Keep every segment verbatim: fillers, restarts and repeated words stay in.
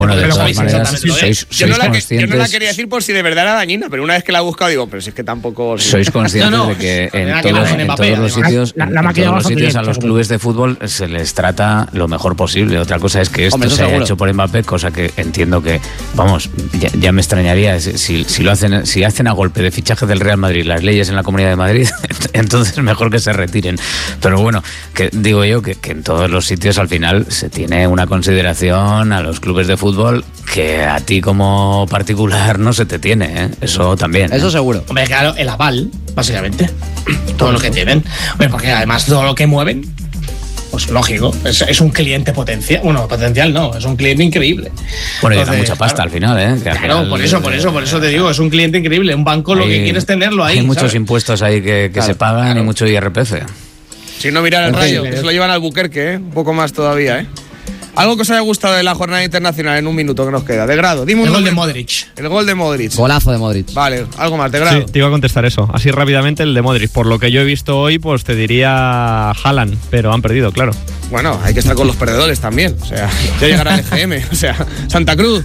Bueno, de todas maneras, sois, sois, yo, no sois la que, conscientes... yo no la quería decir por si de verdad era dañina, pero una vez que la he buscado digo, pero si es que tampoco... Sois conscientes no, no, de que en todos, en todos los sitios, la, la en todos los sitios a los clubes de fútbol se les trata lo mejor posible. Otra cosa es que esto Hombre, se haya hecho por Mbappé, cosa que entiendo que, vamos, ya, ya me extrañaría si, si lo hacen, si hacen a golpe de fichaje del Real Madrid las leyes en la Comunidad de Madrid, entonces mejor que se retiren. Pero bueno, que digo yo que, que en todos los sitios al final se tiene una consideración a los clubes de fútbol que a ti como particular no se te tiene, ¿eh? Eso también. ¿eh? Eso seguro. Hombre, claro, el aval, básicamente. Todo lo que tienen. Hombre, porque además todo lo que mueven, pues lógico, es, es un cliente potencial. Bueno, potencial no, es un cliente increíble. Bueno, y da mucha pasta claro, al final, ¿eh? Que al claro, final, por eso, por eso, por eso te digo, es un cliente increíble. Un banco lo hay, que quieres tenerlo ahí. Hay muchos ¿sabes? impuestos ahí que, que claro, se pagan claro. y mucho I R P F. Si no mirar el Rayo, que se lo llevan al Albuquerque, ¿eh? Un poco más todavía, ¿eh? Algo que os haya gustado de la jornada internacional en un minuto que nos queda. De grado, dime un El gol nombre. de Modric. El gol de Modric. Golazo de Modric. Vale, algo más, de grado. Sí, te iba a contestar eso. Así rápidamente el de Modric. Por lo que yo he visto hoy, pues te diría Haaland, pero han perdido, claro. Bueno, hay que estar con los perdedores también. O sea, ya llegará el E G M. O sea, Santa Cruz.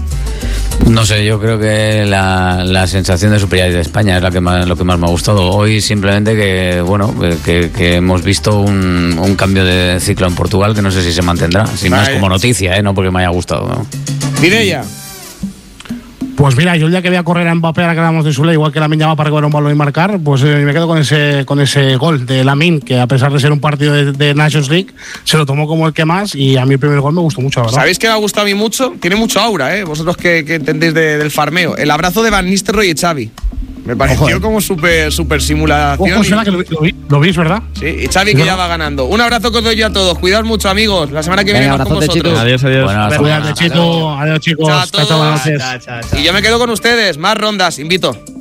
No sé, yo creo que la, la sensación de superioridad de España es la que más, lo que más me ha gustado. Hoy simplemente que, bueno, que, que hemos visto un, un cambio de ciclo en Portugal que no sé si se mantendrá. Sin vale. más como noticia, ¿eh? No porque me haya gustado, ¿no? Mireia. Pues mira, yo el día que voy a correr a Mbappé, ahora que hablamos de Sule, igual que Lamine llama para recoger un balón y marcar, pues eh, me quedo con ese con ese gol de Lamine, que a pesar de ser un partido de, de Nations League, se lo tomó como el que más, y a mí el primer gol me gustó mucho, ¿verdad? ¿Sabéis que me ha gustado a mí mucho? Tiene mucho aura, ¿eh? Vosotros que, que entendéis de, del farmeo. El abrazo de Van Nistelrooy y Xavi. Me pareció Ojo, como súper super simulación. Ojo, será que lo, lo, lo veis, ¿verdad? Sí, y Xavi que ya va ganando. Un abrazo que os doy yo a todos. Cuidaos mucho, amigos. La semana que viene Venga, más con vosotros. Chicos. Adiós, adiós. Buenas, Cuídate, Chito. Adiós, chicos. Chao a todos. Chao, chao, chao, chao, chao. Y yo me quedo con ustedes. Más rondas, invito.